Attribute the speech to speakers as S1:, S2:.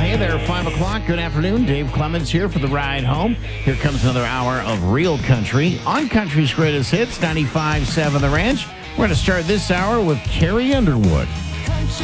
S1: Hey there, 5 o'clock. Good afternoon. Dave Clemens here for the ride home. Here comes another hour of real country on Country's Greatest Hits, 95.7 The Ranch. We're going to start this hour with Carrie Underwood.